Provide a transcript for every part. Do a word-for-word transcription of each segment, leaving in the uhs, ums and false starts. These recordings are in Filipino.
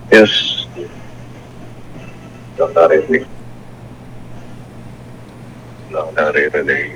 Yes. No, naririnig. No, naririnig.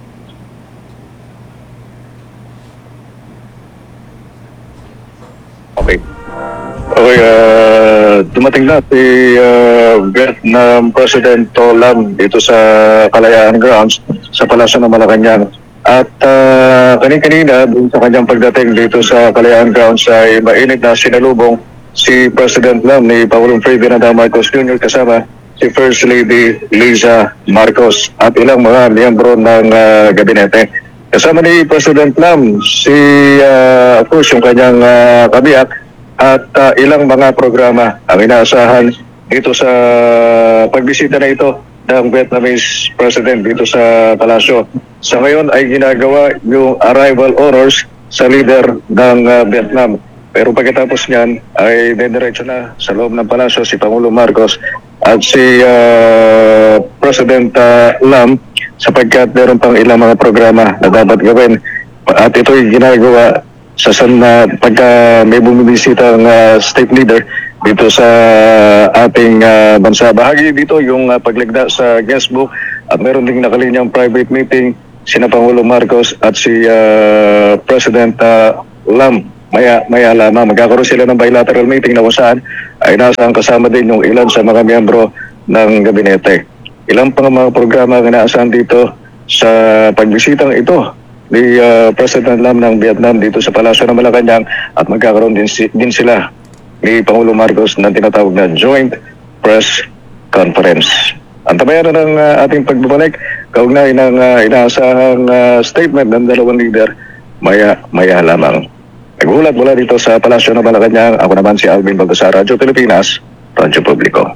Okay. Okay, uh, dumating na si uh, Vietnam President To Lam dito sa Kalayaan Grounds sa Palasyo ng Malacanang. At uh, kanin-kanina, dun sa kanyang pagdating dito sa Kalayaan Grounds ay mainit na sinalubong si President Lam ni Pangulong Ferdinand Marcos Junior kasama si First Lady Liza Marcos at ilang mga miyembro ng uh, gabinete. Kasama ni President Lam si, uh, of course, yung kanyang uh, kabiyak at uh, ilang mga programa ang inaasahan dito sa pagbisita na ito ng Vietnamese President dito sa Palasyo. Sa ngayon ay ginagawa yung arrival honors sa leader ng uh, Vietnam. Pero pagkatapos niyan ay dediretso na sa loob ng Palasyo si Pangulong Marcos at si uh, President uh, Lam sapagkat meron pang ilang mga programa na dapat gawin. At ito'y ginagawa sa san na pagka may bumibisita ng uh, state leader dito sa ating uh, bansa. Bahagi dito yung uh, pagligda sa guest book at meron ding nakalinyang private meeting sina Pangulong Marcos at si uh, President uh, Lam. Maya, maya lamang magkakaroon sila ng bilateral meeting na kung saan ay nasaan kasama din yung ilan sa mga miyembro ng gabinete. Ilang pang mga programa ang inaasahan dito sa pagbisitang ito ni uh, President Lam ng Vietnam dito sa Palasyo ng Malacanang at magkakaroon din, si, din sila ni Pangulong Marcos ng tinatawag na Joint Press Conference. Antabayan na ng uh, ating pagbabalik kaugnay ng uh, inaasahang uh, statement ng dalawang leader maya, maya lamang. Nagulat mula dito sa Palasyo ng Malacanang, ako naman si Alvin Baltasar, Radyo Pilipinas, Radyo Publiko.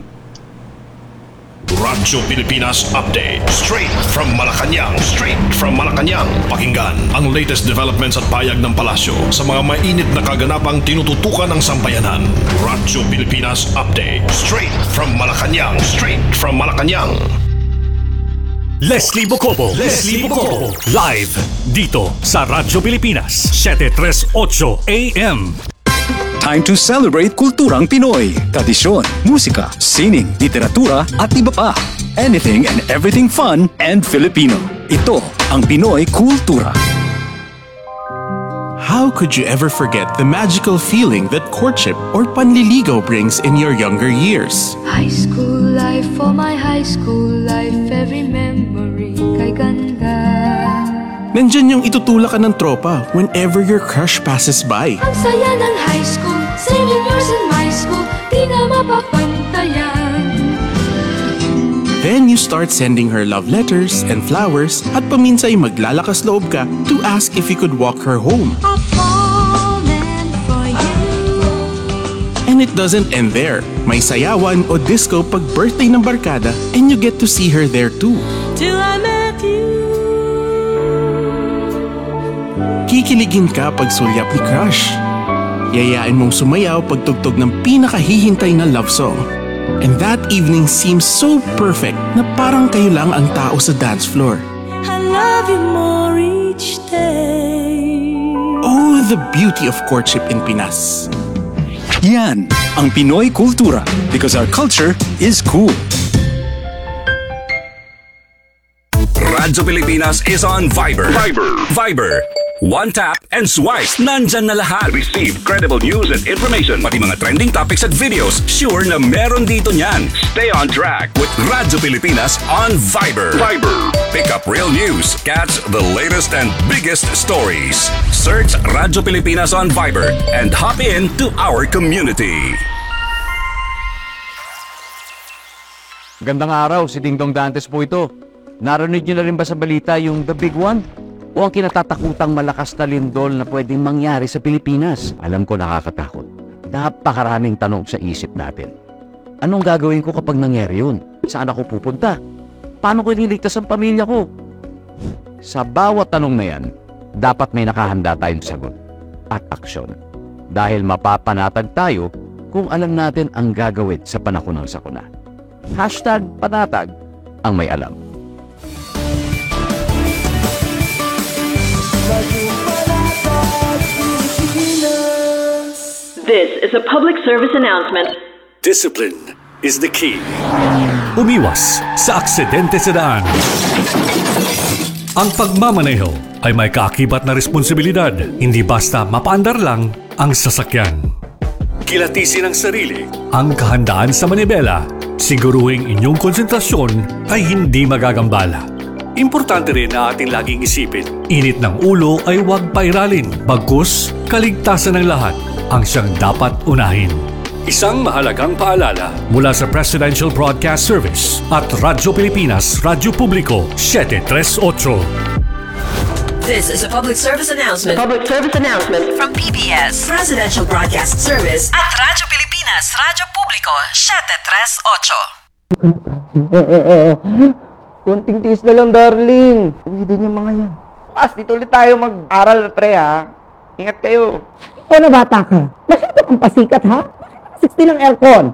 Radyo Pilipinas Update. Straight from Malacanang. Straight from Malacanang. Pakinggan ang latest developments at payag ng palasyo sa mga mainit na kaganapang tinututukan ng sambayanan. Radyo Pilipinas Update. Straight from Malacanang. Straight from Malacanang. Leslie Bocobo. Leslie Bocobo. Live dito sa Radyo Pilipinas. seven thirty-eight A M. Time to celebrate kulturang Pinoy. Tradisyon, musika, sining, literatura at iba pa. Anything and everything fun and Filipino. Ito ang Pinoy Kultura. How could you ever forget the magical feeling that courtship or panliligaw brings in your younger years? High school life, for my high school life, every memory kay ganda. Nandyan yung itutulak ka ng tropa whenever your crush passes by. Ang saya ng high school, saving years in my school, di na mapapantayan. Then you start sending her love letters and flowers at paminsay maglalakas loob ka to ask if you could walk her home. I've fallen for you. And it doesn't end there. May sayawan o disco pag birthday ng barkada and you get to see her there too. Till I met you. Kikiligin ka pag sulyap ni crush. Yayain mong sumayaw pag tugtog ng pinakahihintay na love song. And that evening seems so perfect na parang kayo lang ang tao sa dance floor. I love you more each day. Oh, the beauty of courtship in Pinas. Yan ang Pinoy Kultura because our culture is cool. Radyo Pilipinas is on Viber. Viber. Viber. One tap and swipe. Nandyan na lahat. Receive credible news and information. Pati mga trending topics at videos. Sure na meron dito niyan. Stay on track with Radyo Pilipinas on Viber. Viber. Pick up real news. Catch the latest and biggest stories. Search Radyo Pilipinas on Viber and hop in to our community. Gandang araw, si Ding Dong Dantes po ito. Narinig niyo na rin ba sa balita yung The Big One? O ang kinatatakutang malakas na lindol na pwedeng mangyari sa Pilipinas? Alam ko nakakatakot. Napakaraming tanong sa isip natin. Anong gagawin ko kapag nangyari yun? Saan ako pupunta? Paano ko ililigtas ang pamilya ko? Sa bawat tanong na yan, dapat may nakahanda tayong sagot at aksyon. Dahil mapapanatag tayo kung alam natin ang gagawin sa panahon ng sakuna. Hashtag panatag ang may alam. This is a public service announcement Discipline is the key. Umiwas sa aksidente sa daan. Ang pagmamaneho ay may kaakibat na responsibilidad, hindi basta mapaandar lang ang sasakyan. Kilatisin ang sarili, ang kahandaan sa manibela, siguruhing inyong konsentrasyon ay hindi magagambala. Importante rin na ating laging isipin, init ng ulo ay huwag pairalin, bagkus kaligtasan ng lahat ang siyang dapat unahin. Isang mahalagang paalala mula sa Presidential Broadcast Service at Radyo Pilipinas, Radyo Publiko, seven three eight. This is a public service announcement. Public service announcement From P B S, Presidential Broadcast Service at Radyo Pilipinas, Radyo Publiko, seven three eight. Konting tiis na lang, darling. Uwidin yung mga yan. Pas, dito ulit tayo mag-aral, pre, ha? Ingat kayo. O na bata ka? Masyado kang pasikat, ha? sixty ng aircon.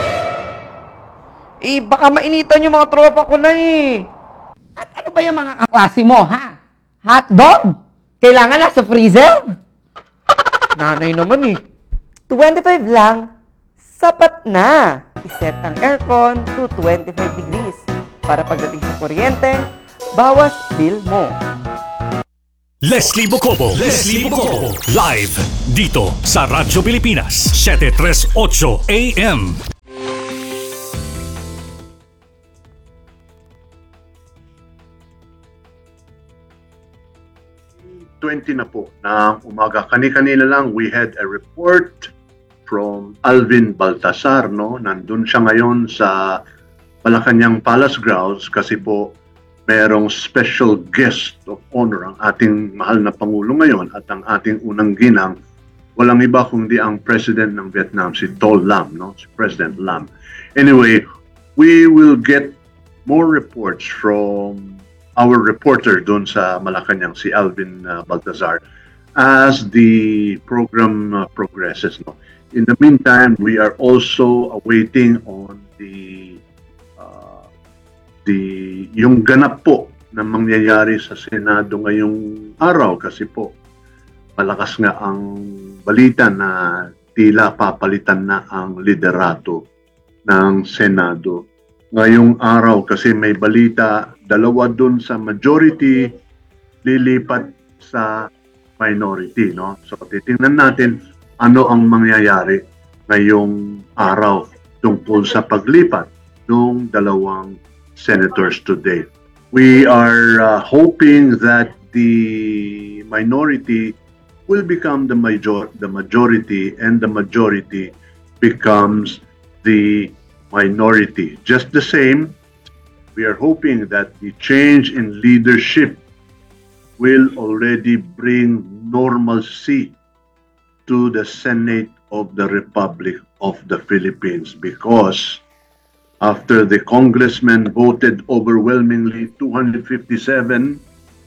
Eh, baka mainitan yung mga tropa ko na, eh. At ano ba yung mga kaklase mo, ha? Hotdog? Kailangan nasa freezer? Nanay naman, eh. twenty-five lang. Sapat na. Iset ang aircon to twenty-five degrees. Para pagdating sa kuryente, bawas bill mo. Leslie Bocobo, Leslie Bocobo, live dito sa Radyo Pilipinas, seven three eight A M. twenty na po na umaga. Kani-kanina lang, we had a report from Alvin Baltasar, no? Nandun siya ngayon sa Malacanang Palace Grounds kasi po merong special guest of honor ang ating mahal na Pangulo ngayon at ang ating unang ginang, walang iba kundi ang President ng Vietnam, si To Lam, no? Si President Lam. Anyway, we will get more reports from our reporter doon sa Malacanang, si Alvin uh, Baltazar, as the program uh, progresses. No? In the meantime, we are also awaiting on the uh, the yung ganap po na mangyayari sa Senado ngayong araw kasi po malakas nga ang balita na tila papalitan na ang liderato ng Senado ngayong araw kasi may balita dalawa dun sa majority lilipat sa minority, no? So titingnan natin ano ang mangyayari ngayong araw tungkol sa paglipat ng dalawang senators today. We are uh, hoping that the minority will become the major the majority and the majority becomes the minority. Just the same, we are hoping that the change in leadership will already bring normalcy to the Senate of the Republic of the Philippines because after the congressmen voted overwhelmingly two hundred fifty-seven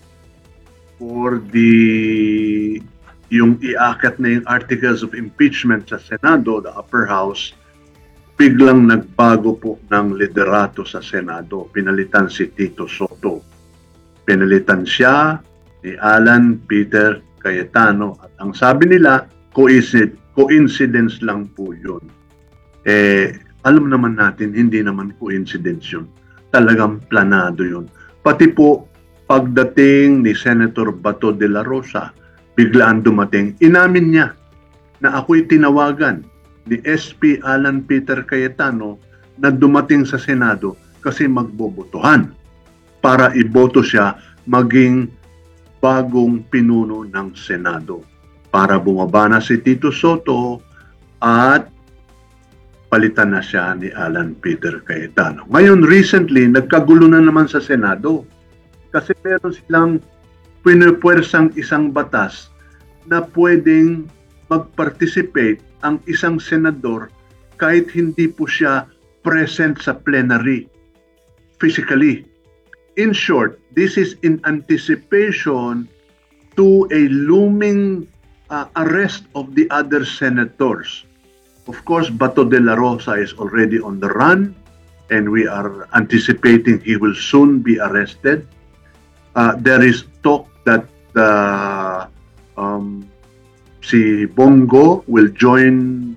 for the yung iaakit na yung articles of impeachment sa Senado, the upper house, biglang nagbago po ng liderato sa Senado. Pinalitan si Tito Soto. Pinalitan siya ni Alan Peter Cayetano. At ang sabi nila, coincidence lang po yun. Eh, alam naman natin, hindi naman coincidence yun. Talagang planado yun. Pati po, pagdating ni Senator Bato de la Rosa, biglaan dumating, inamin niya na ako'y tinawagan ni S P Alan Peter Cayetano na dumating sa Senado kasi magbobotohan para iboto siya maging bagong pinuno ng Senado. Para bumaba na si Tito Soto at palitan na siya ni Alan Peter Cayetano. Ngayon, recently, nagkagulo na naman sa Senado kasi meron silang pinupuwersang isang batas na pwedeng mag-participate ang isang senador kahit hindi po siya present sa plenary physically. In short, this is in anticipation to a looming uh, arrest of the other senators. Of course, Bato de la Rosa is already on the run and we are anticipating he will soon be arrested. Uh, there is talk that uh, um, si Bongo will join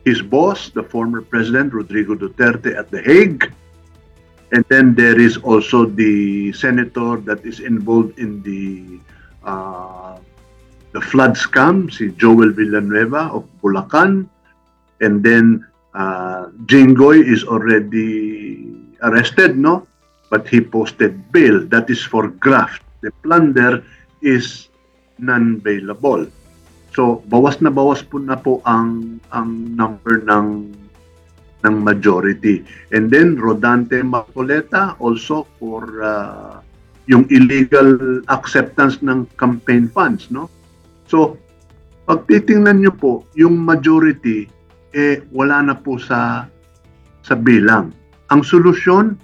his boss, the former President Rodrigo Duterte at The Hague. And then there is also the senator that is involved in the uh, the flood scam, si Joel Villanueva of Bulacan. And then uh, Jinggoy is already arrested, no? But he posted bail. That is for graft. The plunder is non-bailable. So, bawas na bawas po na po ang ang number ng ng majority. And then Rodante Marcoleta also for uh, yung illegal acceptance ng campaign funds, no? So, pag titingnan niyo po, yung majority eh wala na po sa sa bilang. Ang solusyon,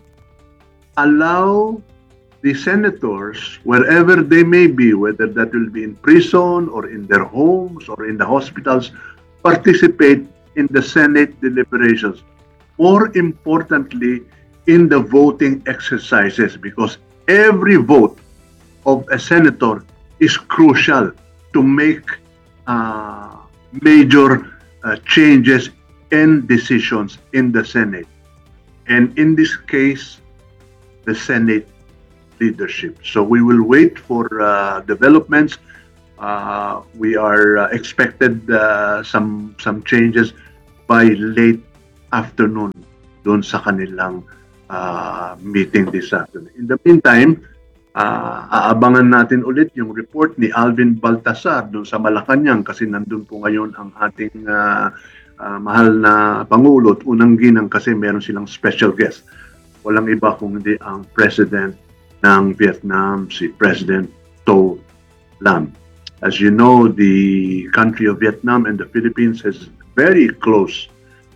allow the senators, wherever they may be, whether that will be in prison or in their homes or in the hospitals, participate in the Senate deliberations. More importantly, in the voting exercises, because every vote of a senator is crucial to make uh, major uh, changes and decisions in the Senate. And in this case, the Senate leadership. So we will wait for uh, developments. Uh, we are uh, expected uh, some some changes by late afternoon doon sa kanilang uh, meeting this afternoon. In the meantime, uh, aabangan natin ulit yung report ni Alvin Baltasar doon sa Malacanang kasi nandun po ngayon ang ating uh, uh, mahal na Pangulo at unang ginang kasi meron silang special guest. Walang iba kundi ang President ng Vietnam, si President To Lam. As you know, the country of Vietnam and the Philippines has very close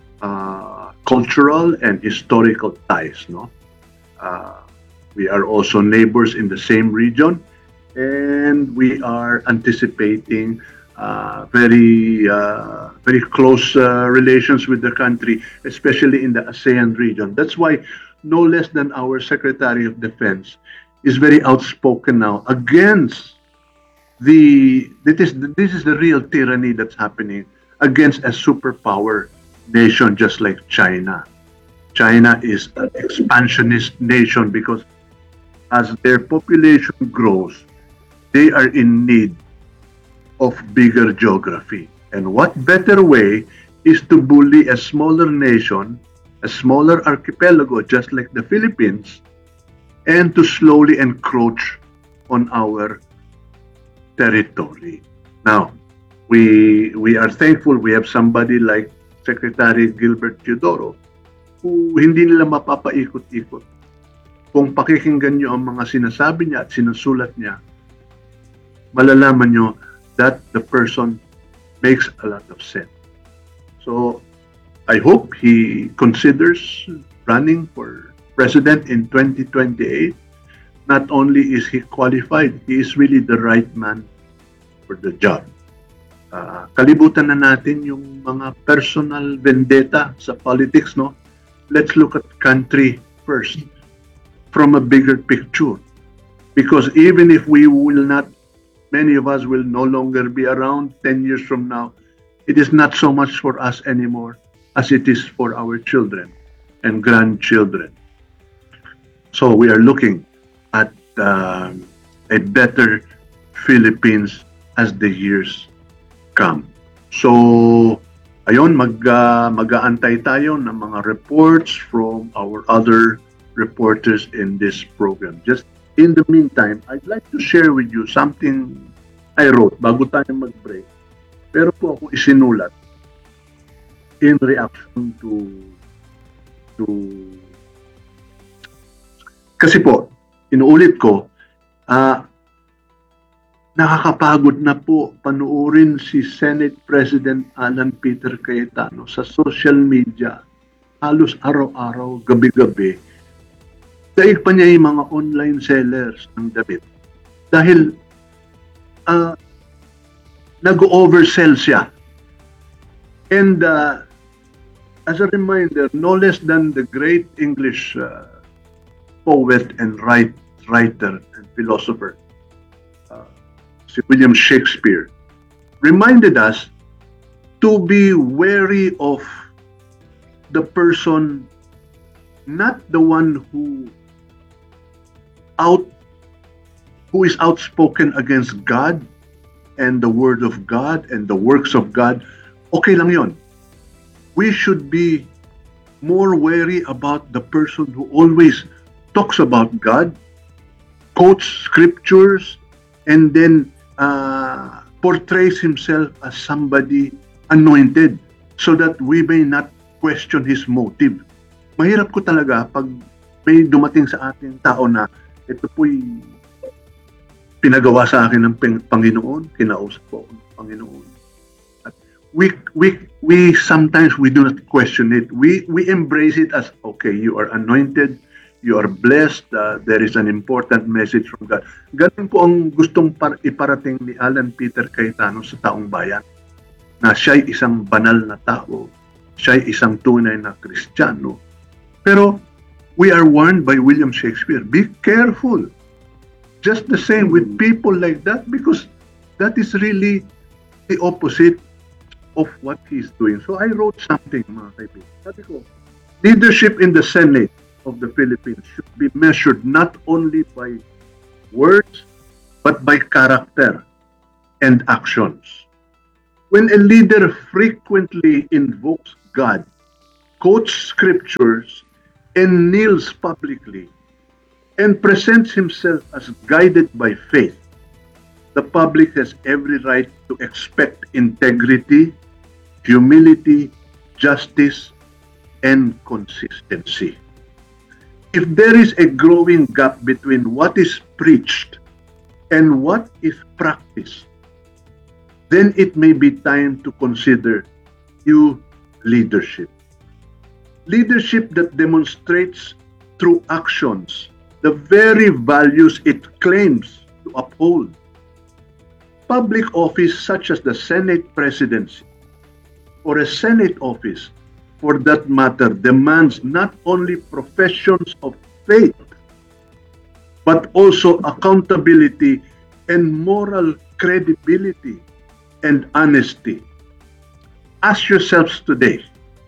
uh, cultural and historical ties. No, uh, we are also neighbors in the same region, and we are anticipating uh, very, uh, very close uh, relations with the country, especially in the ASEAN region. That's why no less than our Secretary of Defense is very outspoken now against the this is this is the real tyranny that's happening against a superpower nation just like China. China is an expansionist nation because as their population grows, they are in need of bigger geography. And what better way is to bully a smaller nation, a smaller archipelago just like the Philippines, and to slowly encroach on our territory. Now, we we are thankful we have somebody like Secretary Gilbert Teodoro who hindi nila mapapaikot-ikot. Kung pakikinggan nyo ang mga sinasabi niya at sinusulat niya, malalaman nyo that the person makes a lot of sense. So, I hope he considers running for president in twenty twenty-eight. Not only is he qualified, he is really the right man for the job. Uh, kalibutan na natin yung mga personal vendetta sa politics, no? Let's look at country first from a bigger picture. Because even if we will not, many of us will no longer be around ten years from now, it is not so much for us anymore as it is for our children and grandchildren. So we are looking at uh, a better Philippines as the years come. So, ayun, mag, uh, mag-aantay tayo ng mga reports from our other reporters in this program. Just in the meantime, I'd like to share with you something I wrote bago tayo mag-break. Pero po ako isinulat in reaction to to kasi po, inuulit ko, uh, nakakapagod na po panuorin si Senate President Alan Peter Cayetano sa social media halos araw-araw, gabi-gabi. Daig pa niya yung mga online sellers ng damit. Dahil uh, nag-oversell siya. And uh, as a reminder, no less than the great English uh, poet and write, writer and philosopher, uh, si William Shakespeare, reminded us to be wary of the person, not the one who out who is outspoken against God and the Word of God and the works of God. Okay lang yon. We should be more wary about the person who always talks about God, quotes scriptures, and then uh, portrays himself as somebody anointed so that we may not question his motive. Mahirap ko talaga pag may dumating sa ating tao na ito po'y pinagawa sa akin ng Panginoon, kinausap ko ng Panginoon. At we we we sometimes we do not question it. We we embrace it as okay, you are anointed, you are blessed, uh, there is an important message from God. Ganun po ang gustong par- iparating ni Alan Peter Cayetano sa taong bayan, na siya'y isang banal na tao, siya'y isang tunay na Kristiyano. Pero we are warned by William Shakespeare, be careful. Just the same with people like that, because that is really the opposite of what he's doing. So I wrote something, mga kaibigan. Sabi ko, leadership in the Senate of the Philippines should be measured not only by words, but by character and actions. When a leader frequently invokes God, quotes scriptures, and kneels publicly, and presents himself as guided by faith, the public has every right to expect integrity, humility, justice, and consistency. If there is a growing gap between what is preached and what is practiced, then it may be time to consider new leadership. Leadership that demonstrates through actions the very values it claims to uphold. Public office such as the Senate presidency or a Senate office, for that matter, demands not only professions of faith, but also accountability and moral credibility and honesty. Ask yourselves today,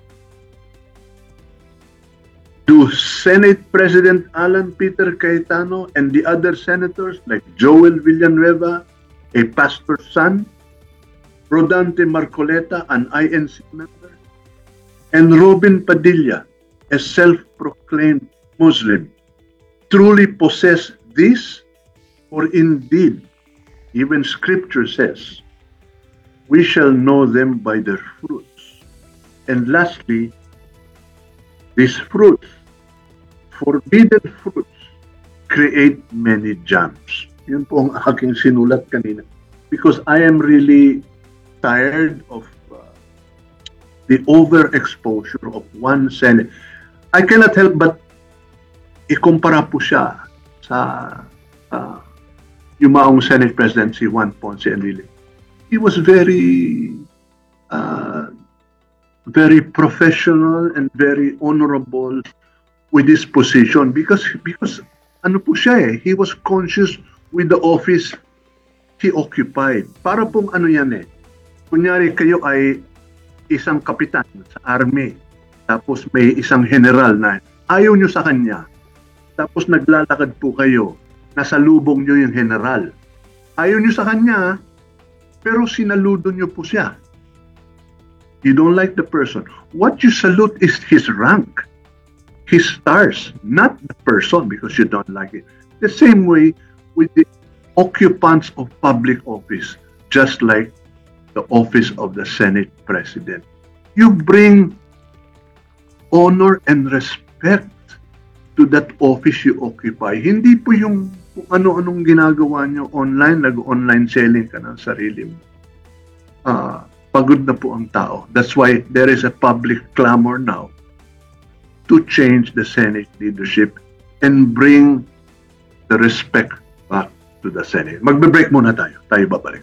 do Senate President Alan Peter Cayetano and the other senators like Joel Villanueva, a pastor's son, Rodante Marcoleta, an I N C member, and Robin Padilla, a self-proclaimed Muslim, truly possess this? Or indeed, even Scripture says, we shall know them by their fruits. And lastly, these fruits, forbidden fruits, create many jams. Yun po ang aking sinulat kanina. Because I am really tired of uh, the overexposure of one Senate. I cannot help but ikumpara po siya sa uh, yumaong Senate President si Juan Ponce Enrile. He was very uh, very professional and very honorable with his position because because ano po siya eh, he was conscious with the office he occupied. Para pong ano yan eh, kunyari kayo ay isang kapitan sa army, tapos may isang general na ayaw nyo sa kanya, tapos naglalakad po kayo, nasa lubong nyo yung general. Ayaw nyo sa kanya, pero sinaludo nyo po siya. You don't like the person. What you salute is his rank, his stars, not the person because you don't like it. The same way with the occupants of public office, just like the office of the Senate President. You bring honor and respect to that office you occupy. Hindi po yung kung ano-anong ginagawa nyo online, nag-online selling ka ng sarili mo. Uh, pagod na po ang tao. That's why there is a public clamor now to change the Senate leadership and bring the respect back to the Senate. Magbe-break muna tayo. Tayo babalik.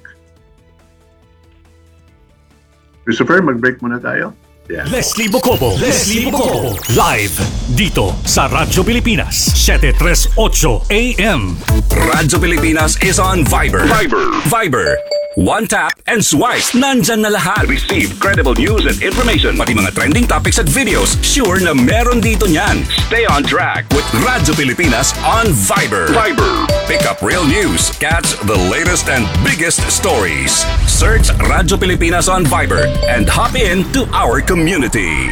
Christopher, mag-break muna tayo. Yeah. Leslie Bocobo, Leslie Bocobo, live dito sa Radyo Pilipinas, seven thirty-eight A M. Radyo Pilipinas is on Viber. Viber. Viber. One tap and swipe. Nandyan na lahat. Receive credible news and information. Pati mga trending topics at videos. Sure na meron dito niyan. Stay on track with Radyo Pilipinas on Viber. Viber. Pick up real news. Catch the latest and biggest stories. Search Radyo Pilipinas on Viber and hop in to our community.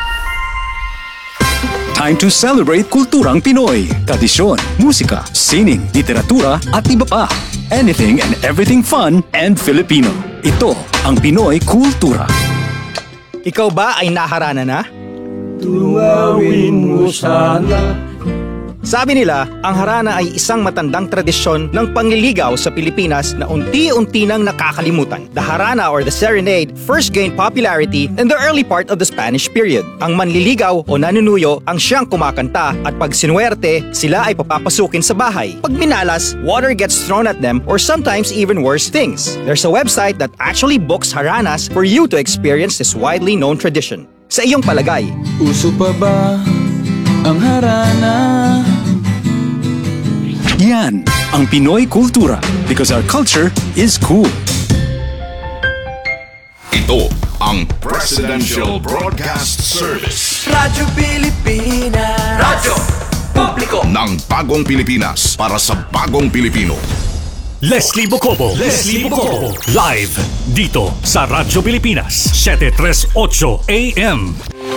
Time to celebrate kulturang Pinoy. Tradisyon, musika, sining, literatura at iba pa. Anything and everything fun and Filipino. Ito ang Pinoy Kultura. Ikaw ba ay naharana na? Tunawin mo sana. Sabi nila, ang harana ay isang matandang tradisyon ng pangliligaw sa Pilipinas na unti-unti nang nakakalimutan. The harana or the serenade first gained popularity in the early part of the Spanish period. Ang manliligaw o nanunuyo ang siyang kumakanta at pag sinuwerte, sila ay papapasukin sa bahay. Pag minalas, water gets thrown at them or sometimes even worse things. There's a website that actually books haranas for you to experience this widely known tradition. Sa iyong palagay, uso pa ba ang harana? Yan ang Pinoy Kultura because our culture is cool. Ito ang Presidential Broadcast Service. Radyo Pilipinas. Radyo Publiko ng bagong Pilipinas para sa bagong Pilipino. Leslie Bocobo. Leslie Bocobo. Live dito sa Radyo Pilipinas. seven thirty-eight A M.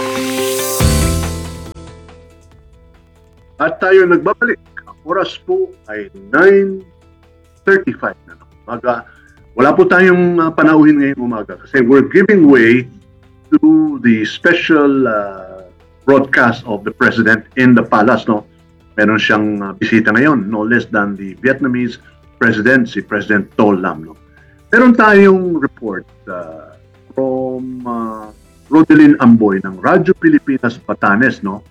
At tayo nagbabalik. Ang oras po ay nine thirty-five na ng umaga. Wala po tayong uh, panauhin ngayong umaga kasi we're giving way to the special uh, broadcast of the President in the Palace. No? Meron siyang uh, bisita ngayon, no less than the Vietnamese President, si President To Lam. No? Meron tayong report uh, from uh, Rodelyn Amboy ng Radyo Pilipinas Batanes. No?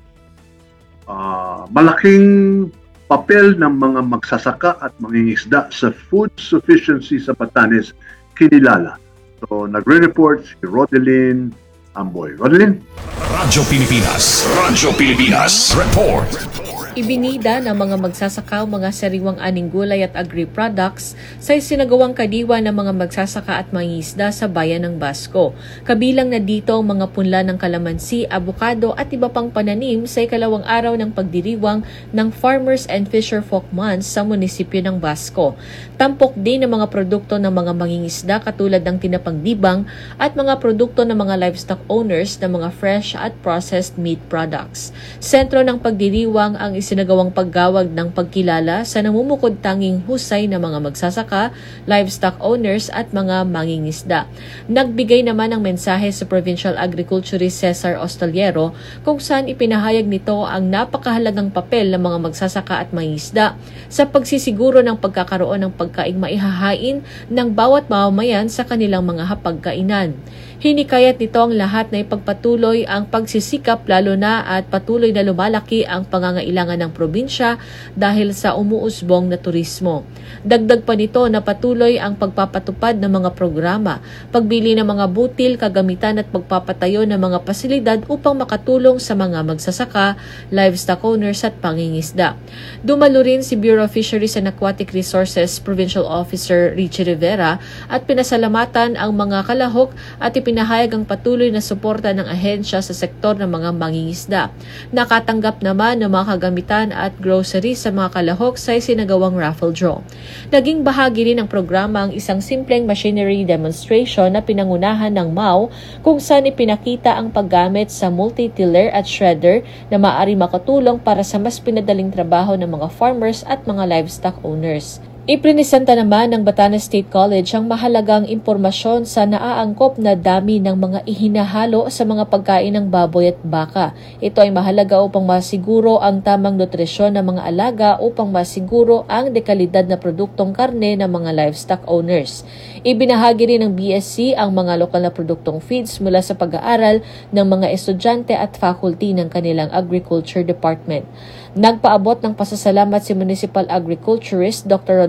Uh, malaking papel ng mga magsasaka at mangingisda sa food sufficiency sa Batanes kinilala. So, nagre-report si Rodelyn Amboy. Rodelyn? Radyo Pilipinas. Radyo Pilipinas. Report. Ibinida ng mga magsasaka mga sariwang aning gulay at agri-products sa isinagawang kadiwa ng mga magsasaka at mangingisda sa bayan ng Basco. Kabilang na dito ang mga punla ng kalamansi, abukado at iba pang pananim sa ikalawang araw ng pagdiriwang ng Farmers and Fisher Folk Month sa munisipyo ng Basco. Tampok din ang mga produkto ng mga mangingisda katulad ng tinapang dibang at mga produkto ng mga livestock owners ng mga fresh at processed meat products. Sentro ng pagdiriwang ang isinagawang paggawag ng pagkilala sa namumukod tanging husay na mga magsasaka, livestock owners at mga mangingisda. Nagbigay naman ng mensahe sa Provincial Agriculturist Cesar Ostaliero kung saan ipinahayag nito ang napakahalagang papel ng mga magsasaka at mangingisda sa pagsisiguro ng pagkakaroon ng pagkaing maihahain ng bawat mamamayan sa kanilang mga hapagkainan. Hinikayat nito ang lahat na ipagpatuloy ang pagsisikap lalo na at patuloy na lumalaki ang pangangailangan ng probinsya dahil sa umuusbong na turismo. Dagdag pa nito na patuloy ang pagpapatupad ng mga programa, pagbili ng mga butil, kagamitan at pagpapatayo ng mga pasilidad upang makatulong sa mga magsasaka, livestock owners at pangingisda. Dumalo rin si Bureau of Fisheries and Aquatic Resources Provincial Officer Richie Rivera at pinasalamatan ang mga kalahok at ipinahayag ang patuloy na suporta ng ahensya sa sektor ng mga mangingisda. Nakatanggap naman ng mga kagamitan at groceries sa mga kalahok sa isinagawang raffle draw. Naging bahagi rin ng programa ang isang simpleng machinery demonstration na pinangunahan ng M A U kung saan ipinakita ang paggamit sa multi-tiller at shredder na maaari makatulong para sa mas pinadaling trabaho ng mga farmers at mga livestock owners. Iprinisenta naman ng Batanes State College ang mahalagang impormasyon sa naaangkop na dami ng mga ihinahalo sa mga pagkain ng baboy at baka. Ito ay mahalaga upang masiguro ang tamang nutrisyon ng mga alaga upang masiguro ang dekalidad na produktong karne ng mga livestock owners. Ibinahagi rin ng B S C ang mga lokal na produktong feeds mula sa pag-aaral ng mga estudyante at faculty ng kanilang Agriculture Department. Nagpaabot ng pasasalamat si Municipal Agriculturist Doctor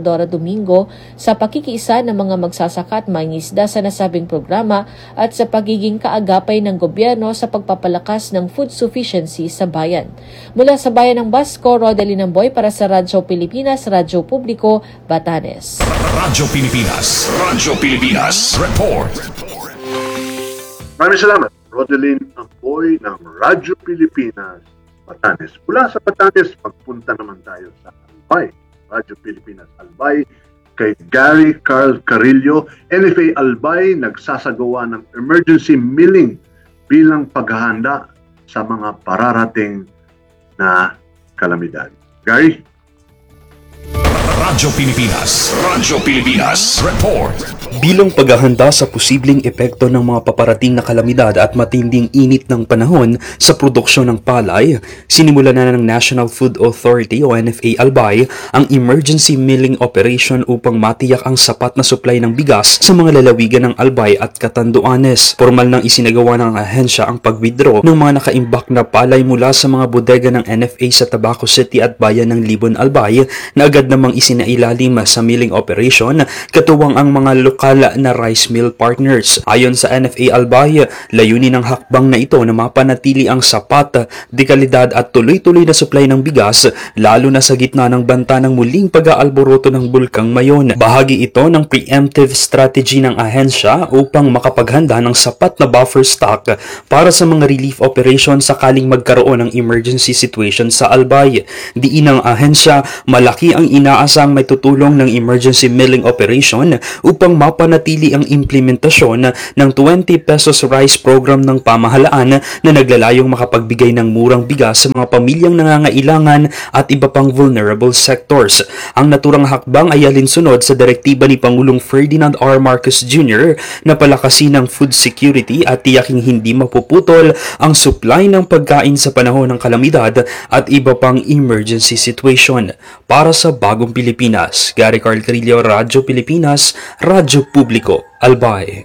Gobernadora Domingo sa pakikiisa ng mga magsasaka at mangingisda sa nasabing programa at sa pagiging kaagapay ng gobyerno sa pagpapalakas ng food sufficiency sa bayan. Mula sa bayan ng Basco, Rodelyn Amboy para sa Radyo Pilipinas, Radyo Publiko, Batanes. Radyo Pilipinas, Radyo Pilipinas, report. Maraming salamat, Rodelyn Amboy ng Radyo Pilipinas, Batanes. Mula sa Batanes, magpunta naman tayo sa Albay. Radyo Pilipinas Albay kay Gary Carl Carillo. N F A Albay nagsasagawa ng emergency milling bilang paghahanda sa mga pararating na kalamidad. Gary? Radyo Pilipinas, Radyo Pilipinas, report. Bilang paghahanda sa posibleng epekto ng mga paparating na kalamidad at matinding init ng panahon sa produksyon ng palay, sinimulan na ng National Food Authority o N F A Albay ang emergency milling operation upang matiyak ang sapat na supply ng bigas sa mga lalawigan ng Albay at Catanduanes. Formal nang isinagawa ng ahensya ang pag-withdraw ng mga nakaimbak na palay mula sa mga bodega ng N F A sa Tabaco City at bayan ng Libon, Albay na agad namang isinailalim sa milling operation katuwang ang mga lokal na rice mill partners. Ayon sa N F A Albay, layunin ng hakbang na ito na mapanatili ang sapat, dekalidad at tuloy-tuloy na supply ng bigas lalo na sa gitna ng banta ng muling pag-aalboroto ng Bulkang Mayon. Bahagi ito ng preemptive strategy ng ahensya upang makapaghanda ng sapat na buffer stock para sa mga relief operation sakaling magkaroon ng emergency situation sa Albay. Diin ng ahensya, malaki ang inaasang may tutulong ng emergency milling operation upang mapanatili ang implementasyon ng twenty pesos rice program ng pamahalaan na naglalayong makapagbigay ng murang bigas sa mga pamilyang nangangailangan at iba pang vulnerable sectors. Ang naturang hakbang ay alinsunod sa direktiba ni Pangulong Ferdinand R. Marcos Junior na palakasin ang food security at tiyaking hindi mapuputol ang supply ng pagkain sa panahon ng kalamidad at iba pang emergency situation. Para sa Bagong Pilipinas, Gary Carl Carillo, Radyo Pilipinas, Radyo Publiko, Albay.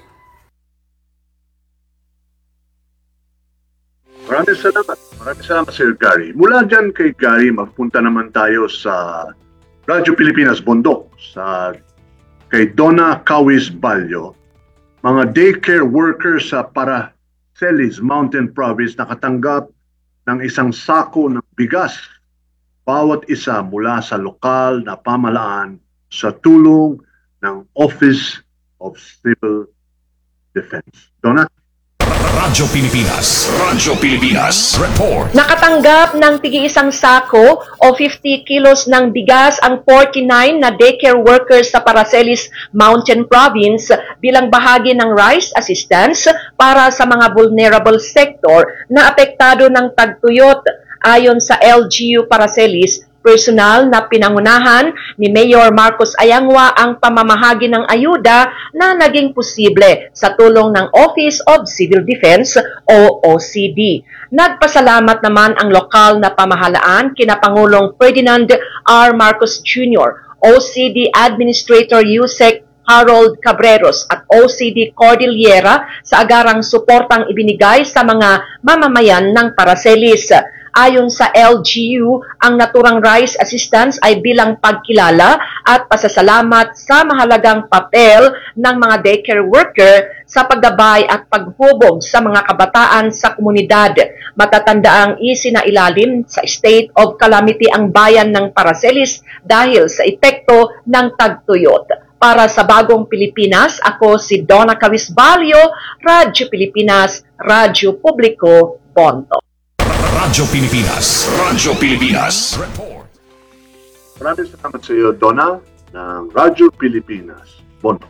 Maraming salamat. Maraming salamat, Sir Gary. Mula dyan kay Gary, magpunta naman tayo sa Radyo Pilipinas Bundok, sa kay Donna Kawis Balyo. Mga daycare workers sa Paracelis Mountain Province nakatanggap ng isang sako ng bigas bawat isa mula sa lokal na pamahalaan sa tulong ng Office of Civil Defense. Donna? Radyo Pilipinas, Radyo Pilipinas, report. Nakatanggap ng tigi-isang sako o fifty kilos ng bigas ang forty-nine na daycare workers sa Paracelis Mountain Province bilang bahagi ng rice assistance para sa mga vulnerable sector na apektado ng tagtuyot. Ayon sa L G U Paracelis, personal na pinangunahan ni Mayor Marcos Ayangwa ang pamamahagi ng ayuda na naging posible sa tulong ng Office of Civil Defense o O C D. Nagpasalamat naman ang lokal na pamahalaan kina Pangulong Ferdinand R. Marcos Junior, O C D Administrator Yusek Harold Cabreros at O C D Cordillera sa agarang suportang ibinigay sa mga mamamayan ng Paracelis. Ayon sa L G U, ang naturang rice assistance ay bilang pagkilala at pasasalamat sa mahalagang papel ng mga daycare worker sa paggabay at paghubog sa mga kabataan sa komunidad. Matatandaang isinailalim sa state of calamity ang bayan ng Paracelis dahil sa epekto ng tagtuyot. Para sa Bagong Pilipinas, ako si Donna Cavisbalio, Radyo Pilipinas, Radyo Publiko, Bonto. Radyo Pilipinas, Radyo Pilipinas, report. Maraming salamat sa iyo, Donna, ng Radyo Pilipinas, Bonto.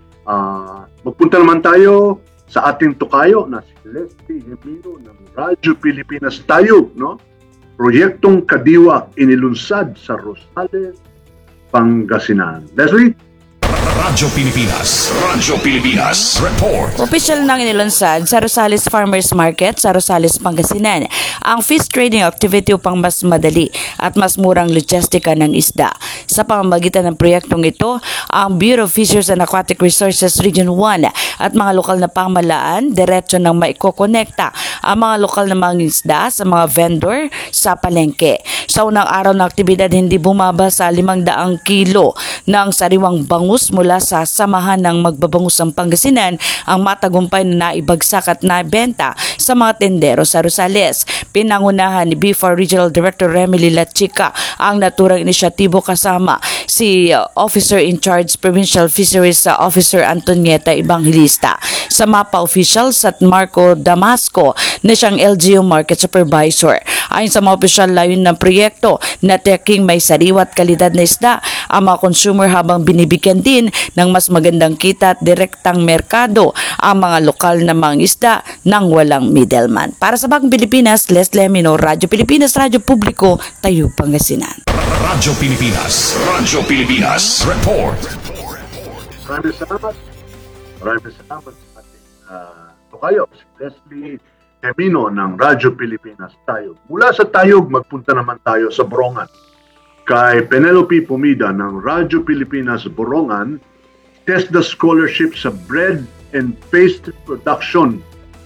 Uh, magpunta naman tayo sa ating tukayo na si Leslie Hemiro ng Radyo Pilipinas tayo, no? Proyektong Kadiwa inilunsad sa Rosales, Pangasinan. Leslie? Radyo Pilipinas. Radyo Pilipinas. Report. Opisyal nang inilunsad sa Rosales Farmers Market sa Rosales, Pangasinan ang fish trading activity upang mas madali at mas murang logistika ng isda. Sa pamamagitan ng proyektong ito, ang Bureau of Fisheries and Aquatic Resources Region one at mga lokal na pamahalaan diretso nang maikokonekta ang mga lokal na mga isda sa mga vendor sa palengke. Sa unang araw ng aktibidad, hindi bumaba sa limang daang kilo ng sariwang bangus mula sa Samahan ng Magbabangus ng Pangasinan ang matagumpay na naibagsak at nabenta sa mga tendero sa Rosales. Pinangunahan ni B four Regional Director Remily Lachica ang naturang inisyatibo kasama si uh, Officer in Charge Provincial Fisheries uh, Officer Antonieta Evangelista. Sa MAPA officials at Marco Damasco na siyang L G U Market Supervisor. Ayon sa mga opisyal, layunin ng proyekto na teking may sariwa at kalidad na isda ang mga consumer habang binibigyan din ng mas magandang kita at direktang merkado ang mga lokal na mga isda nang walang middleman. Para sa Bagong Pilipinas, Leslie Amino, Radyo Pilipinas, Radyo Publiko, Tayo, Pangasinan. Radyo Pilipinas. Radyo Pilipinas. Report. Maraming salamat. Maraming salamat sa ating uh, tukayo, si Leslie Amino ng Radyo Pilipinas Tayo. Mula sa Tayog, magpunta naman tayo sa Borongan. Kay Penelope Pumida ng Radyo Pilipinas Borongan, test the scholarship sa Bread and Paste Production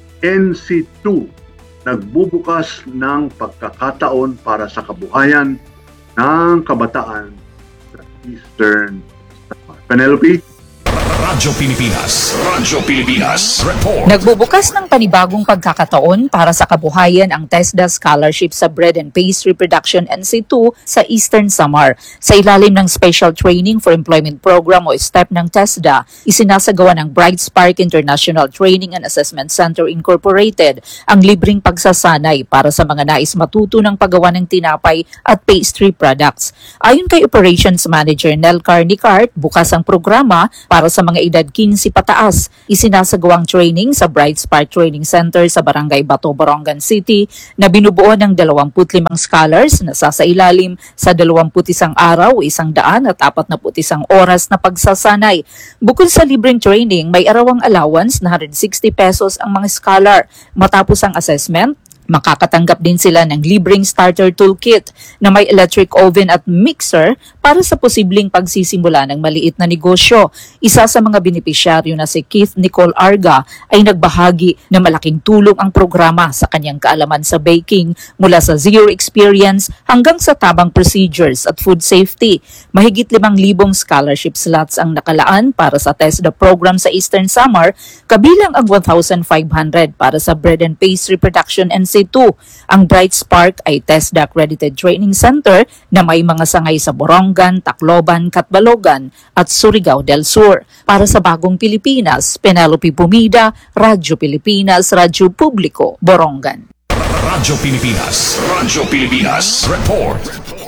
N C two. Nagbubukas ng pagkakataon para sa kabuhayan ng kabataan sa Eastern Samar. Penelope? Radyo Pilipinas. Radyo Pilipinas. Report. Nagbubukas ng panibagong pagkakataon para sa kabuhayan ang TESDA Scholarship sa Bread and Pastry Production N C two sa Eastern Samar. Sa ilalim ng Special Training for Employment Program o STEP ng TESDA, isinasagawa ng Bright Spark International Training and Assessment Center Incorporated ang libreng pagsasanay para sa mga nais matuto ng paggawa ng tinapay at pastry products. Ayon kay Operations Manager Nel Carnicart, bukas ang programa para sa mga edad fifteen pataas. Isinasagawang training sa Bright Spark Training Center sa Barangay Bato, Borongan City na binubuo ng dalawampu't limang scholars na sasailalim sa dalawampu't isang araw, isang daan at apat na put isang oras na pagsasanay. Bukod sa libreng training, may arawang allowance na one hundred sixty pesos ang mga scholar. Matapos ang assessment, makakatanggap din sila ng libreng starter toolkit na may electric oven at mixer para sa posibleng pagsisimula ng maliit na negosyo. Isa sa mga benepisyaryo na si Keith Nicole Arga ay nagbahagi na malaking tulong ang programa sa kanyang kaalaman sa baking mula sa zero experience hanggang sa tamang procedures at food safety. Mahigit limang libong scholarship slots ang nakalaan para sa TESDA program sa Eastern Samar, kabilang ang one thousand five hundred para sa Bread and Pastry Production N C two. Ang Bright Spark ay TESDA Accredited Training Center na may mga sangay sa Borongan, Tacloban, Catbalogan at Surigao del Sur. Para sa Bagong Pilipinas, Penelope Pumida, Radyo Pilipinas, Radyo Publiko, Borongan. Radyo Pilipinas. Radyo Pilipinas. Report.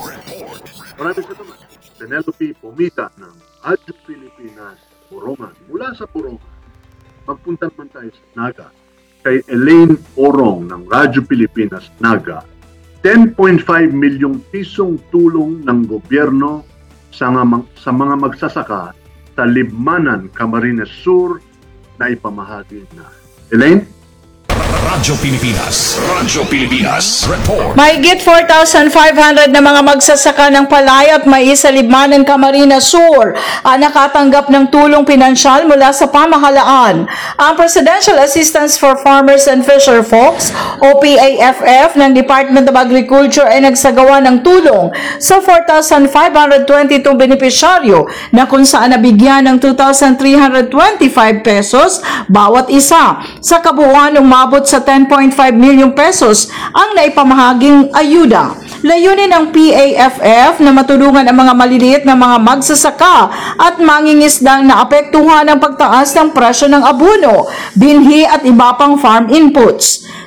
Maraming salamat. Penelope Pumida ng Radyo Pilipinas, Borongan. Mula sa Borongan, magpunta naman tayo sa Naga. Kay Elaine Orong ng Radyo Pilipinas Naga, ten point five milyong pisong tulong ng gobyerno sa, nga, sa mga magsasaka sa Libmanan, Camarines Sur na ipamahagi na. Elaine? Radyo Pilipinas. Radyo Pilipinas. Report. Mahigit four thousand five hundred na mga magsasaka ng palay at mais sa Libmanan, Camarines Sur ang nakatanggap ng tulong pinansyal mula sa pamahalaan. Ang Presidential Assistance for Farmers and Fisher Folks o P A F F ng Department of Agriculture ay nagsagawa ng tulong sa four thousand five hundred twenty-two benepisyaryo na kung saan nabigyan ng two thousand three hundred twenty-five pesos bawat isa. Sa kabuuan ng mabot sa ten point five milyong pesos ang naipamahaging ayuda. Layunin ng P A F F na matulungan ang mga maliliit na mga magsasaka at mangingisdang naapektuhan ng pagtaas ng presyo ng abono, binhi at iba pang farm inputs.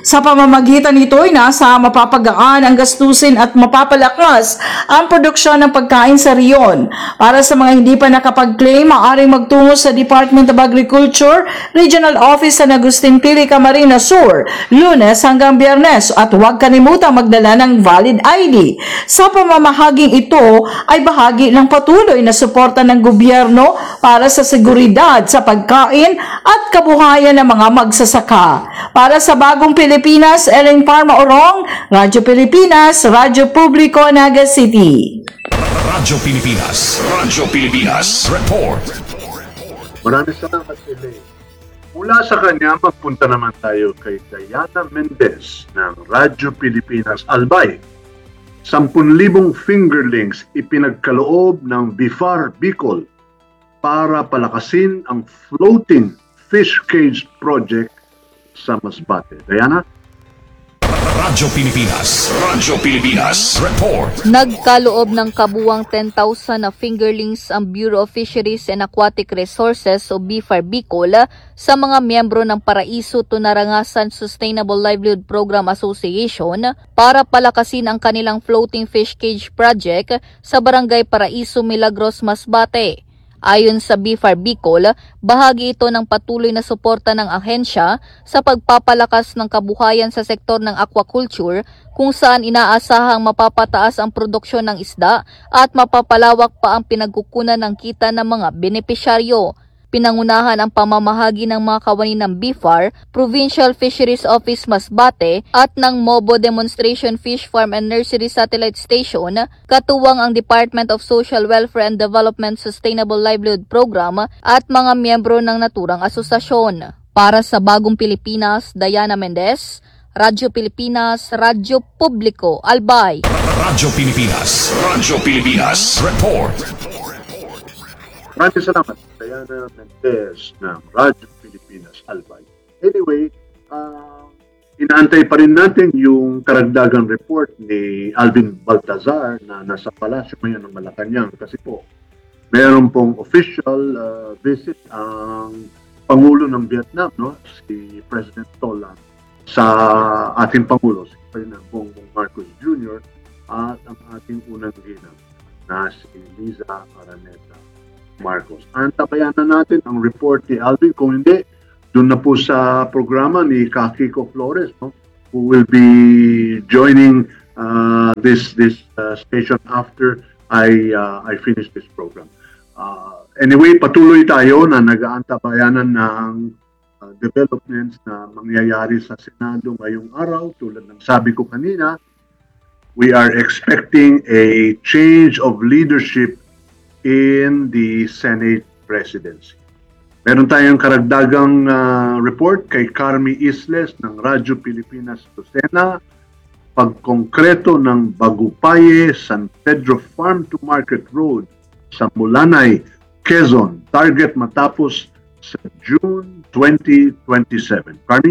Sa pamamagitan nito ay nasa mapapagaan ang gastusin at mapapalakas ang produksyon ng pagkain sa riyon. Para sa mga hindi pa nakapag-claim, maaaring magtungo sa Department of Agriculture, Regional Office San Agustin Pili, Camarines Sur, Lunes hanggang Biyernes, at huwag kalimutang magdala ng valid I D. Sa pamamahaging ito ay bahagi ng patuloy na suporta ng gobyerno para sa seguridad sa pagkain at kabuhayan ng mga magsasaka. Para sa Bagong Pilipinas, Ellen Parma Orong, Radyo Pilipinas, Radyo Publiko, Naga City. Radyo Pilipinas. Radyo Pilipinas. Report. Maraming salamat, Elaine. Mula sa kanya, magpunta naman tayo kay Diana Mendez ng Radyo Pilipinas Albay. Sampun libong fingerlings ipinagkaloob ng B I F A R Bicol para palakasin ang floating fish cage project sa Masbate. Diana? Radyo Pilipinas. Radyo Pilipinas. Report. Nagkaloob ng kabuwang ten thousand na fingerlings ang Bureau of Fisheries and Aquatic Resources o B I F A R Bicol sa mga miyembro ng Paraiso to Narangasan Sustainable Livelihood Program Association para palakasin ang kanilang floating fish cage project sa Barangay Paraiso, Milagros, Masbate. Ayon sa B I F A R Bicol, bahagi ito ng patuloy na suporta ng ahensya sa pagpapalakas ng kabuhayan sa sektor ng aquaculture kung saan inaasahang mapapataas ang produksyon ng isda at mapapalawak pa ang pinagkukunan ng kita ng mga benepisyaryo. Pinangunahan ang pamamahagi ng mga kawani ng B I F A R, Provincial Fisheries Office Masbate at ng Mobo Demonstration Fish Farm and Nursery Satellite Station, katuwang ang Department of Social Welfare and Development Sustainable Livelihood Program at mga miyembro ng naturang asosasyon. Para sa Bagong Pilipinas, Diana Mendez, Radyo Pilipinas, Radyo Publiko, Albay. Radyo Pilipinas. Radyo Pilipinas. Report. Maraming salamat, Diana Mendez ng Radyo Pilipinas Albay. Anyway, uh, inaantay pa rin natin yung karagdagang report ni Alvin Baltazar na nasa palasyo ngayon ng Malacanang kasi po meron pong official uh, visit ang Pangulo ng Vietnam, no? Si President Tolan, sa ating Pangulo, si Ferdinand Bongbong Marcos Junior at ang ating unang ginang na si Liza Araneta Marcos. Antabayan na natin ang report ni Alvin. Kung hindi, doon na po sa programa ni Kiko Flores, no? Who will be joining uh, this this uh, station after I uh, I finish this program. Uh, anyway, patuloy tayo na nag-aantabayanan ng uh, developments na mangyayari sa Senado ngayong araw. Tulad ng sabi ko kanina, we are expecting a change of leadership in the Senate presidency. Meron tayong karagdagang uh, report kay Carmi Isles ng Radyo Pilipinas Lucena, pagkongkreto ng Bagupaye San Pedro Farm to Market Road sa Mulanay, Quezon, target matapos sa June twenty twenty-seven. Carmi?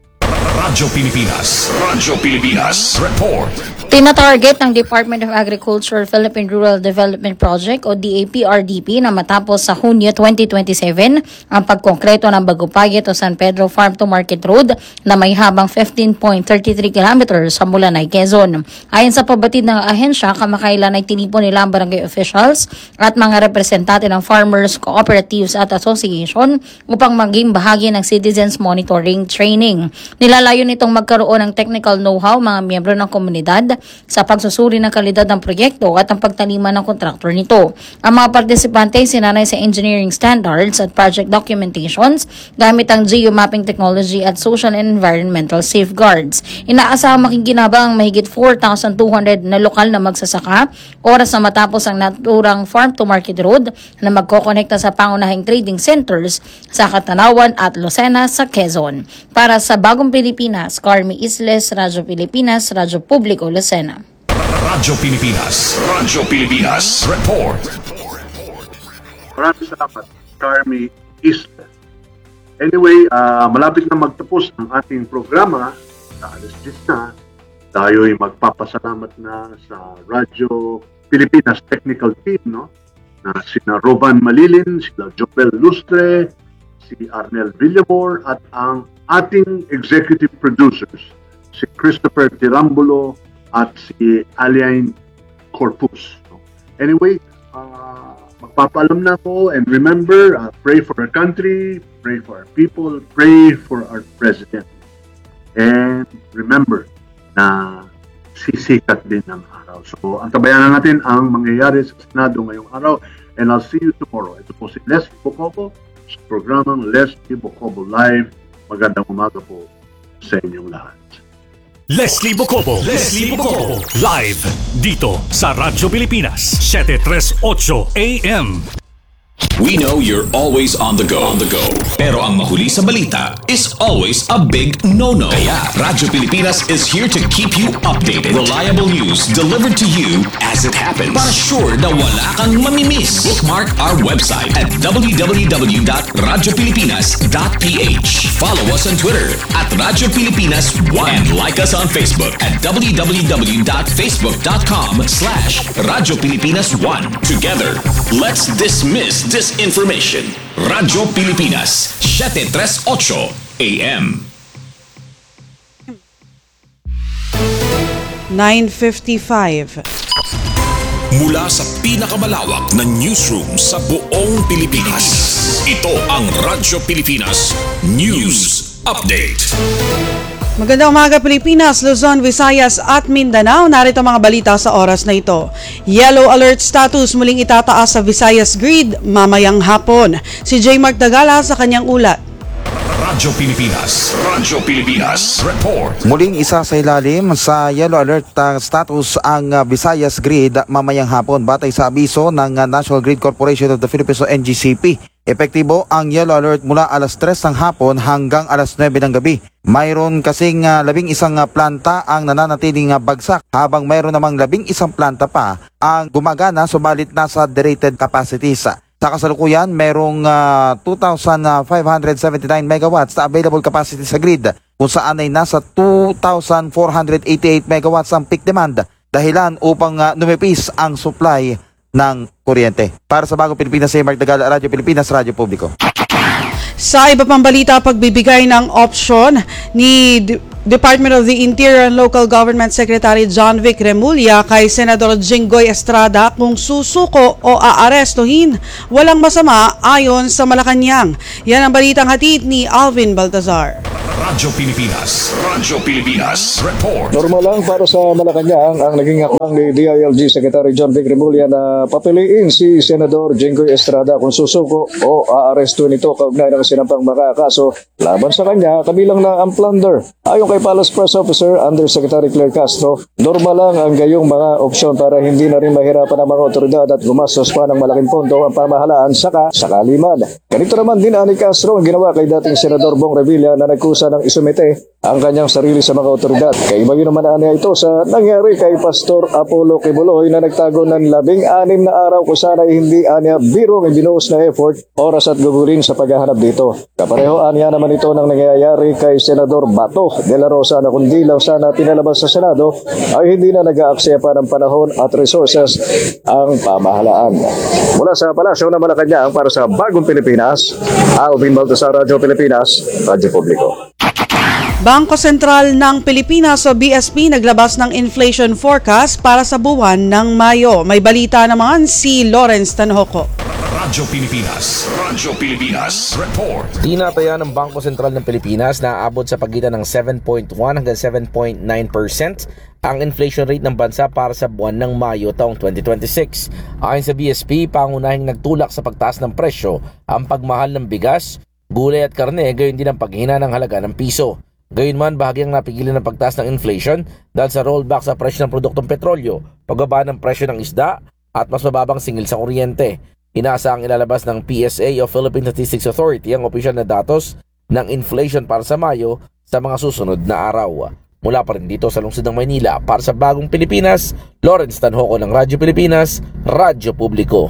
Radyo Pilipinas. Radyo Pilipinas. Report. Tina-target ng Department of Agriculture Philippine Rural Development Project o D A P R D P na matapos sa Hunyo twenty twenty-seven ang pagkongkreto ng Bagupaye to San Pedro Farm to Market Road na may habang fifteen point three three kilometers sa Mulanay, Quezon. Ayon sa pabatid ng ahensya, kamakailan ay tinipon nila ang barangay officials at mga representante ng farmers, cooperatives at association upang maging bahagi ng citizens monitoring training. Nilalayo nitong magkaroon ng technical know-how mga miyembro ng komunidad sa pagsusuri ng kalidad ng proyekto at ang pagtaliman ng kontraktor nito. Ang mga partisipante sinanay sa engineering standards at project documentations gamit ang geomapping technology at social and environmental safeguards. Inaasahang makikinabang ang mahigit four thousand two hundred na lokal na magsasaka oras na matapos ang naturang farm to market road na magkokonekta sa pangunahing trading centers sa Katanawan at Lucena sa Quezon. Para sa Bagong Pilipinas, Carmi Isles, Radyo Pilipinas, Radyo Publiko, Lucena. Radyo Pilipinas. Radyo Pilipinas. Report. Maraming salamat, Carmi Isles. Anyway, uh, malapit na magtapos ang ating programa. Sa alas diyes na, tayo'y magpapasalamat na sa Radyo Pilipinas Technical Team, no? Na sina Rovan Malilin, sila Jobel Lustre, si Arnel Villamor at ang ating executive producers si Christopher Tirambulo at si Alain Corpus. No? Anyway, uh, magpapaalam na ako, and remember, uh, pray for our country, pray for our people, pray for our president. And remember na sisikat din ng araw. So, antabayan na natin ang mangyayari sa Senado ngayong araw, and I'll see you tomorrow. Ito po si Leslie Bocobo sa programang Leslie Bocobo Live. Magandang umaga po sa inyong lahat. Leslie Bocobo, Leslie Bocobo, live dito sa Radyo Pilipinas, seven thirty-eight A M. We know you're always on the go, on the go. Pero ang mahuli sa balita is always a big no-no. Kaya Radyo Pilipinas is here to keep you updated. Reliable news delivered to you as it happens. Para sure na wala kang mamimiss. Bookmark our website at w w w dot radyo pilipinas dot p h. Follow us on Twitter at Radyo Pilipinas one. And like us on Facebook at w w w dot facebook dot com slash Radyo Pilipinas one. Together, let's dismiss disinformation. Radyo Pilipinas, seven thirty-eight A M. nine fifty-five. Mula sa pinakamalawak na newsroom sa buong Pilipinas, ito ang Radyo Pilipinas News Update. Magandang umaga Pilipinas, Luzon, Visayas at Mindanao. Narito mga balita sa oras na ito. Yellow alert status muling itataas sa Visayas grid mamayang hapon. Si J. Mark Dagala sa kanyang ulat. Radyo Pilipinas, Radyo Pilipinas Report. Muling isa sa ilalim sa yellow alert uh, status ang uh, Visayas grid mamayang hapon batay sa abiso ng uh, National Grid Corporation of the Philippines o N G C P. Epektibo ang yellow alert mula alas tres ng hapon hanggang alas nuwebe ng gabi. Mayroon kasing uh, labing isang uh, planta ang nananatiling uh, bagsak habang mayroon namang labing isang planta pa ang gumagana subalit nasa derated capacities. Sa kasalukuyan, merong uh, two thousand five hundred seventy-nine megawatts na available capacity sa grid kung saan ay nasa two thousand four hundred eighty-eight megawatts ang peak demand dahilan upang uh, numipis ang supply ng kuryente. Para sa Bagong Pilipinas, si Mark Dagala, Radyo Pilipinas, Radyo Publiko. Sa iba pang balita, pagbibigay ng opsyon ni D- Department of the Interior and Local Government Secretary John Vic Remulla kay Senador Jinggoy Estrada kung susuko o aarestuhin. Walang masama ayon sa Malacanang. Yan ang balitang hatid ni Alvin Baltazar. Radyo Pilipinas, Radyo Pilipinas Report. Normal lang para sa Malacanang ang naging hakbang ni D I L G Secretary John Vic Remulla na papiliin si Senador Jinggoy Estrada kung susuko o aarestuhin ito kaugnay ng sinampang mga kaso laban sa kanya, kabilang na ang plunder. Ayon kay Palace Press Officer Undersecretary Claire Castro, normal lang ang gayong mga opsyon para hindi na rin mahirapan ang mga otoridad at gumastos pa ng malaking pondo ang pamahalaan saka sakali man. Ganito naman din ani Castro ang ginawa kay dating Senador Bong Revilla na nagkusa ng isumite ang kanyang sarili sa mga otoridad. Kaiba yun naman aniya ito sa nangyari kay Pastor Apollo Kibuloy na nagtago ng labing anim na araw kung sana hindi aniya birong ibinuhos na effort, oras at gugulin sa paghahanap dito. Kapareho aniya naman ito nang nangyayari kay Senador Bato de la Rosa na kundi lang sana pinalabas sa Senado ay hindi na nag-aaksaya pa ng panahon at resources ang pamahalaan. Mula sa Palasyo na Malacanang para sa Bagong Pilipinas, Alvin Baltasar, Radyo Pilipinas, Radyo Publiko. Bangko Sentral ng Pilipinas o B S P naglabas ng inflation forecast para sa buwan ng Mayo. May balita naman si Lawrence Tanhoco. Radyo Pilipinas, Radyo Pilipinas Report. Tinataya ng Bangko Sentral ng Pilipinas na aabot sa pagitan ng seven point one hanggang seven point nine percent ang inflation rate ng bansa para sa buwan ng Mayo taong twenty twenty-six. Ayon sa B S P, pangunahing nagtulak sa pagtaas ng presyo ang pagmahal ng bigas, gulay at karne, gayon din ang paghina ng halaga ng piso. Gayunman, bahagyang napigilan ng pagtaas ng inflation dahil sa rollback sa presyo ng produktong petrolyo, pagbaba ng presyo ng isda at mas mababang singil sa kuryente. Inaasahang ilalabas ng P S A o Philippine Statistics Authority ang opisyal na datos ng inflation para sa Mayo sa mga susunod na araw. Mula pa rin dito sa lungsod ng Maynila, para sa Bagong Pilipinas, Lawrence Tanhoco ng Radyo Pilipinas, Radyo Publiko.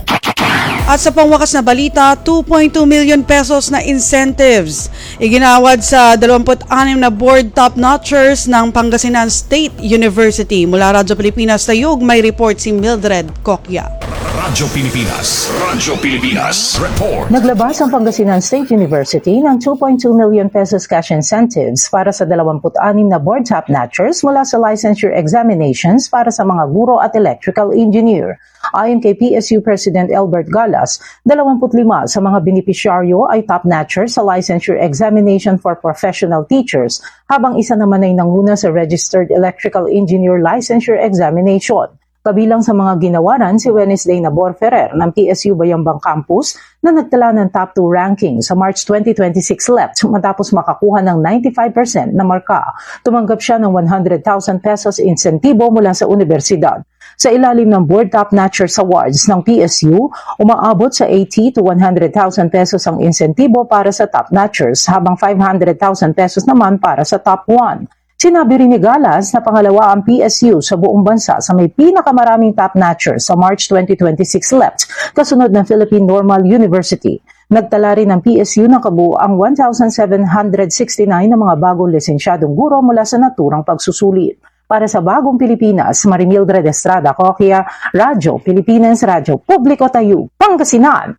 At sa pangwakas na balita, two point two million pesos na incentives iginawad sa twenty-six na board top-notchers ng Pangasinan State University. Mula Radyo Pilipinas Tayug, may report si Mildred Kokya. Radyo Pilipinas. Radyo Pilipinas. Report. Naglabas ang Pangasinan State University ng two point two million pesos cash incentives para sa dalawampu't-anim na board top notchers mula sa licensure examinations para sa mga guro at electrical engineer. Ayon kay P S U President Albert Galas, dalawampu't-lima sa mga benepisyaryo ay top notchers sa licensure examination for professional teachers, habang isa naman ay nanguna sa registered electrical engineer licensure examination. Kabilang sa mga ginawaran si Wednesday Nabor Ferrer ng P S U Bayambang Campus na nagtala ng top two ranking sa March twenty twenty-six L E P matapos makakuha ng ninety-five percent na marka. Tumanggap siya ng one hundred thousand pesos insentibo mula sa universidad. Sa ilalim ng Board Top Notchers Awards ng P S U, umaabot sa eighty to one hundred thousand pesos ang insentibo para sa top notchers, habang five hundred thousand pesos naman para sa top one. Sinabi rin ni Galas na pangalawa ang P S U sa buong bansa sa may pinakamaraming top notchers sa March twenty twenty-six L E P, kasunod ng Philippine Normal University. Nagtala rin ng P S U ng kabuuang one thousand seven hundred sixty-nine na mga bagong lisensyadong guro mula sa naturang pagsusulit. Para sa Bagong Pilipinas, Marimildred Estrada Coquia, Radyo Pilipinas, Radyo Publiko Tayo, Pangasinan.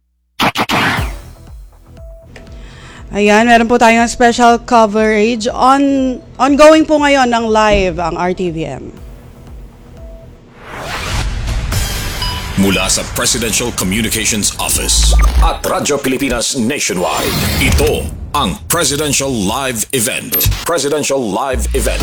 Ayan, meron po tayong special coverage. On, ongoing po ngayon ng live ang R T V M. Mula sa Presidential Communications Office at Radyo Pilipinas Nationwide, ito ang Presidential Live Event. Presidential Live Event.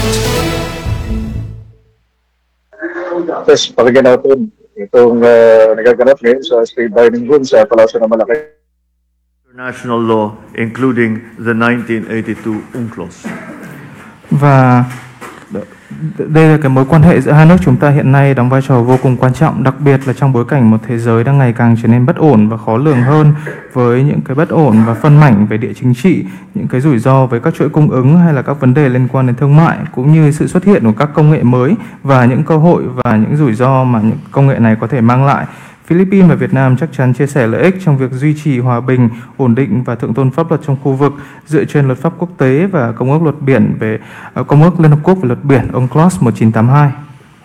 Yes, pakinggan natin itong uh, nagaganap ngayon sa State Dining Room sa Palasyo ng Malaki. International law, including the nineteen eighty-two UNCLOS. Và đây là cái mối quan hệ giữa hai nước chúng ta hiện nay đóng vai trò vô cùng quan trọng, đặc biệt là trong bối cảnh một thế giới đang ngày càng trở nên bất ổn và khó lường hơn, với những cái bất ổn và phân mảnh về địa chính trị, những cái rủi ro với các chuỗi cung ứng hay là các vấn đề liên quan đến thương mại, cũng như sự xuất hiện của các công nghệ mới và những cơ hội và những rủi ro mà những công nghệ này có thể mang lại. Philippines và Việt Nam chắc chắn chia sẻ lợi ích trong việc duy trì hòa bình, ổn định và thượng tôn pháp luật trong khu vực dựa trên luật pháp quốc tế và Công ước Luật Biển về Công ước Liên Hợp Quốc về Luật Biển UNCLOS một chín tám hai.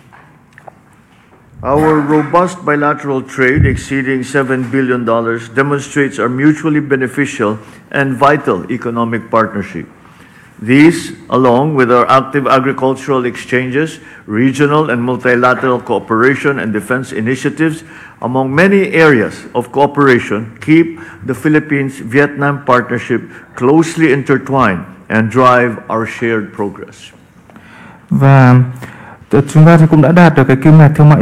Our robust bilateral trade exceeding seven billion dollars demonstrates our mutually beneficial and vital economic partnership. These, along with our active agricultural exchanges, regional and multilateral cooperation and defense initiatives, among many areas of cooperation, keep the Philippines-Vietnam partnership closely intertwined and drive our shared progress. Và chúng ta thì cũng đã đạt được cái kim ngạch thương mại